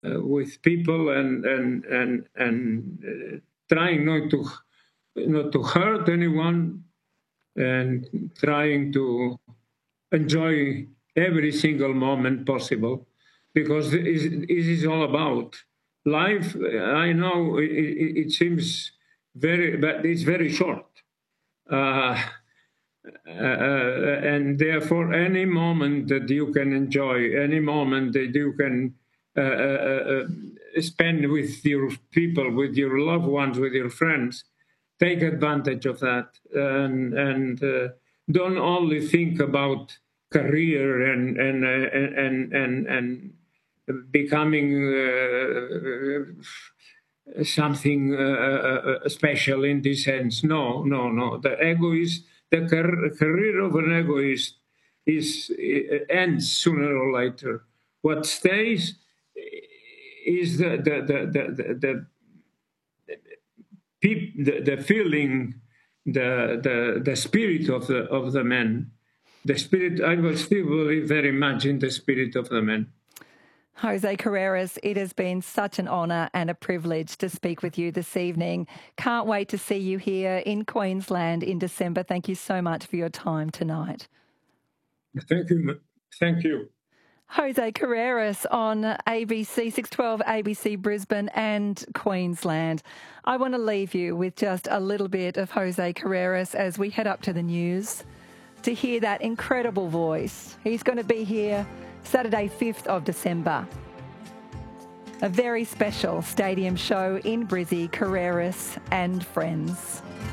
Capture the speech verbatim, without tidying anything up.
uh, with people and and and and uh, trying not to not to hurt anyone and trying to enjoy every single moment possible, because it is, it is all about life. I know it, it, it seems very, but it's very short. Uh, uh, and therefore, any moment that you can enjoy, any moment that you can uh, uh, uh, spend with your people, with your loved ones, with your friends, take advantage of that, and and uh, don't only think about career and and uh, and and and becoming uh, something uh, uh, special in this sense. No, no, no. The egoist, the car- career of an egoist is uh, ends sooner or later. What stays is the the the the, the, peop, the, the feeling, the, the the spirit of the of the man. The spirit. I will still believe very much in the spirit of the man. Jose Carreras, it has been such an honour and a privilege to speak with you this evening. Can't wait to see you here in Queensland in December. Thank you so much for your time tonight. Thank you. Thank you. Jose Carreras on A B C six twelve, A B C Brisbane and Queensland. I want to leave you with just a little bit of Jose Carreras as we head up to the news to hear that incredible voice. He's going to be here Saturday, fifth of December. A very special stadium show in Brizzy, Carreras and friends.